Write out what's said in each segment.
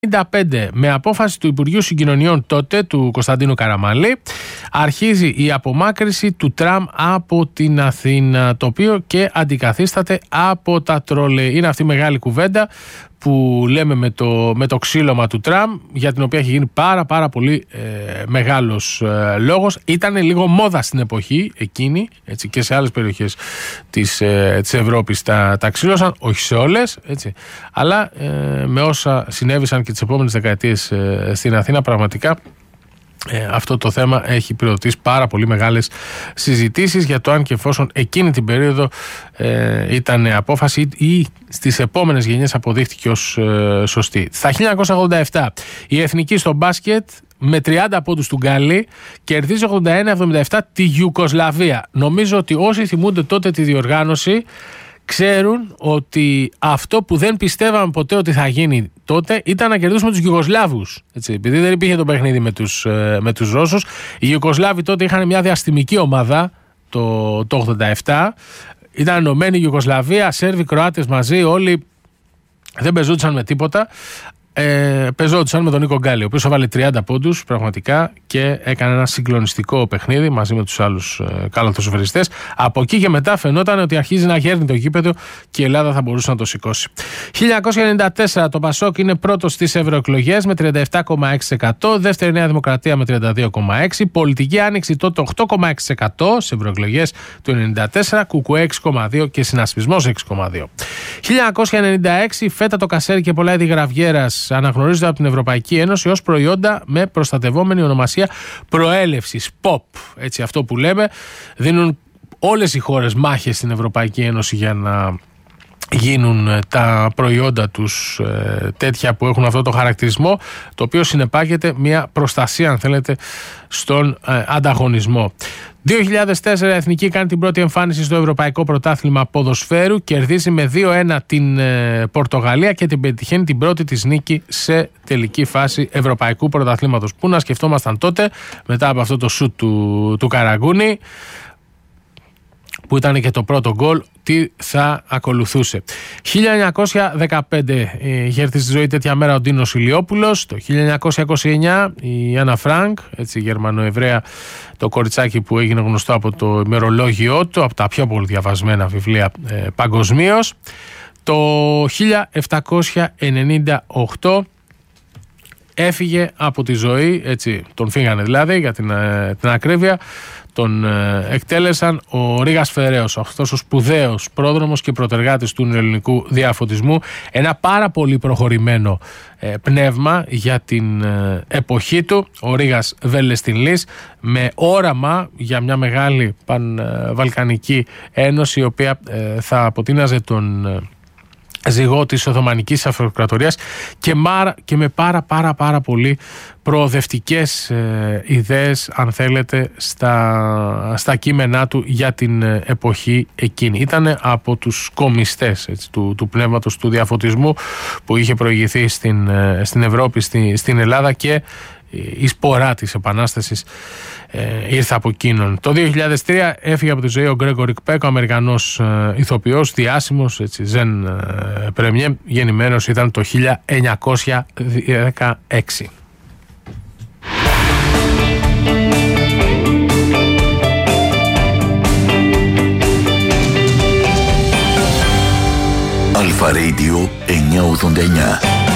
1995, με απόφαση του Υπουργείου Συγκοινωνιών τότε, του Κωνσταντίνου Καραμανλή, αρχίζει η απομάκρυνση του τραμ από την Αθήνα, το οποίο και αντικαθίσταται από τα τρόλεϊ. Είναι αυτή η μεγάλη κουβέντα που λέμε με το ξύλωμα του τραμ, για την οποία έχει γίνει πάρα πολύ μεγάλος λόγος. Ήταν λίγο μόδα στην εποχή εκείνη, έτσι, και σε άλλες περιοχές της Ευρώπης τα ξύλωσαν, όχι σε όλες, έτσι, αλλά με όσα συνέβησαν και τις επόμενες δεκαετίες στην Αθήνα, πραγματικά αυτό το θέμα έχει πυροδοτήσει πάρα πολύ μεγάλες συζητήσεις για το αν και εφόσον εκείνη την περίοδο ήταν απόφαση ή στις επόμενες γενιές αποδείχτηκε ως σωστή. Στα 1987 η Εθνική στο μπάσκετ με 30 πόντους του Γκάλι κερδίζει 81-77 τη Ιουγκοσλαβία. Νομίζω ότι όσοι θυμούνται τότε τη διοργάνωση ξέρουν ότι αυτό που δεν πιστεύαμε ποτέ ότι θα γίνει τότε ήταν να κερδίσουμε τους Ιουγκοσλάβους. Επειδή δεν υπήρχε το παιχνίδι με τους Ρώσους. Οι Ιουγκοσλάβοι τότε είχαν μια διαστημική ομάδα το 87. Ήταν ενωμένη η Ιουγκοσλαβία, Σέρβοι, Κροάτες μαζί, όλοι δεν πεζόντουσαν με τίποτα. Πεζόντουσαν με τον Νίκο Γκάλι, ο οποίος έβαλε 30 πόντους πραγματικά και έκανε ένα συγκλονιστικό παιχνίδι μαζί με τους άλλους καλαθοσφαιριστές. Από εκεί και μετά φαινόταν ότι αρχίζει να γέρνει το γήπεδο και η Ελλάδα θα μπορούσε να το σηκώσει. 1994 το Πασόκ είναι πρώτος στις ευρωεκλογές με 37,6%, δεύτερη Νέα Δημοκρατία με 32,6%, Πολιτική Άνοιξη τότε 8,6% σε ευρωεκλογές του 1994, Κουκουέ 6,2% και Συνασπισμός 6,2%. 1996 φέτα το κασέρι και πολλά είδη γραβιέρας αναγνωρίζονται από την Ευρωπαϊκή Ένωση ως προϊόντα με προστατευόμενη ονομασία προέλευσης, POP. Έτσι, αυτό που λέμε, δίνουν όλες οι χώρες μάχες στην Ευρωπαϊκή Ένωση για να γίνουν τα προϊόντα τους τέτοια που έχουν αυτό το χαρακτηρισμό, το οποίο συνεπάγεται μια προστασία, αν θέλετε, στον ανταγωνισμό. 2004 η Εθνική κάνει την πρώτη εμφάνιση στο Ευρωπαϊκό Πρωτάθλημα Ποδοσφαίρου, κερδίζει με 2-1 την Πορτογαλία και την πετυχαίνει την πρώτη της νίκη σε τελική φάση Ευρωπαϊκού Πρωταθλήματος. Πού να σκεφτόμασταν τότε, μετά από αυτό το σουτ του Καραγκούνη, που ήταν και το πρώτο γκολ, τι θα ακολουθούσε. 1915 είχε έρθει στη ζωή τέτοια μέρα ο Ντίνος Ηλιόπουλος. Το 1929 η Άννα Φρανκ, έτσι, Γερμανοεβραία, το κοριτσάκι που έγινε γνωστό από το ημερολόγιό του, από τα πιο πολύ διαβασμένα βιβλία παγκοσμίως. Το 1798 έφυγε από τη ζωή, έτσι, τον φύγανε δηλαδή για την ακρίβεια, τον εκτέλεσαν ο Ρήγας Φεραίος, αυτός ο σπουδαίος πρόδρομος και πρωτεργάτης του ελληνικού διαφωτισμού, ένα πάρα πολύ προχωρημένο πνεύμα για την εποχή του, ο Ρήγας Βελεστινλής, με όραμα για μια μεγάλη πανβαλκανική ένωση, η οποία θα αποτείναζε τον ζυγό της Οθωμανικής Αυτοκρατορίας και με πάρα πολύ προοδευτικές ιδέες, αν θέλετε, στα κείμενά του για την εποχή εκείνη. Ήταν από τους κομιστές, έτσι, του πνεύματος του διαφωτισμού που είχε προηγηθεί στην Ευρώπη, στην Ελλάδα, και η σπορά της Επανάστασης ήρθε από εκείνον. Το 2003 έφυγε από τη ζωή ο Γκρέγκορι Κπέκ, ο Αμερικανός ηθοποιός, διάσημος, έτσι, Ζεν Πρεμιέ, γεννημένος ήταν το 1916. Αλφα Radio 989.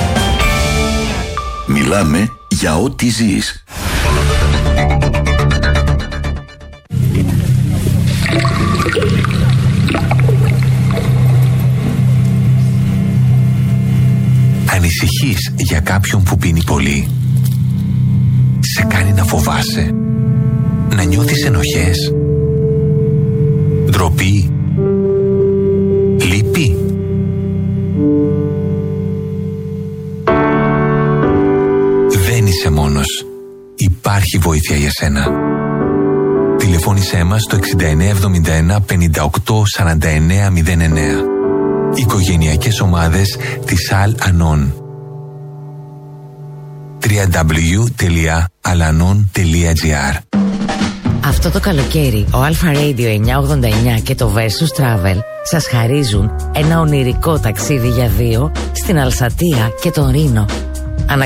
Μιλάμε για ό,τι ζεις. Ανησυχείς για κάποιον που πίνει πολύ? Σε κάνει να φοβάσαι, να νιώθεις ενοχές, ντροπή, λύπη? Δεν είσαι μόνος. Υπάρχει βοήθεια για σένα. Τηλεφώνησέ μας στο 6971 58 49 09. Οικογενειακές ομάδες της Al-Anon. www.alanon.gr. Αυτό το καλοκαίρι ο Alpha Radio 989 και το Versus Travel σας χαρίζουν ένα ονειρικό ταξίδι για δύο στην Αλσατία και τον Ρήνο.